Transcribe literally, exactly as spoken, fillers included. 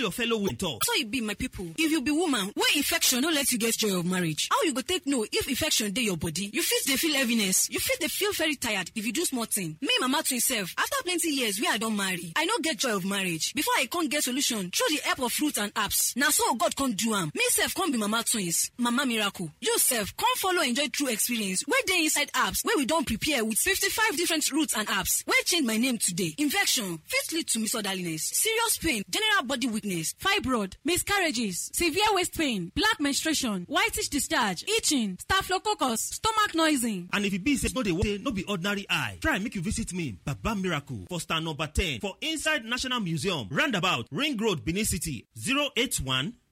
your fellow women talk. So it be, my people. If you be woman, where infection don't let you get joy of marriage, how you go take know if infection dey your body? You fit dey feel heaviness. You fit dey feel very tired if you do small thing. Me, mama twin self, after plenty years wey I don marry, I no get joy of marriage. Before I can't get solution through the help of fruit and herbs. Now so God can't do am. Me self can't be mama twins, mama miracle. You self can't follow enjoy true experience where they inside herbs where we don't prepare with fifty-five different roots and herbs. Where change my name today. Infection fit lead to misorderliness, serious pain, general body weakness, fibroid, miscarriages, severe waist pain, black menstruation, whitish discharge, itching, staphylococcus, stomach noising. And if it be say no dey no be ordinary eye, try make you visit me, Baba Miracle, for stand number ten for inside National Museum, roundabout Ring Road, Benin City, zero eight one